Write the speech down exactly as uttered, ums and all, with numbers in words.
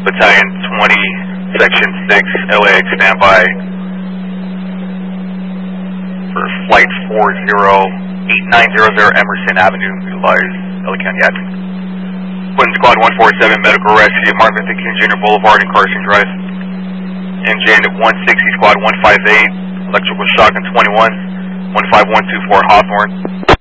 Battalion twenty, Section six, L A X standby for Flight four zero eight nine zero zero Emerson Avenue, utilize L A County Admin. Quentin Squad one four seven, medical rescue, Martin Luther King Junior Boulevard and Carson Drive. Engine one sixty, Squad one five eight, electrical shock on twenty-one, one five one two four Hawthorne.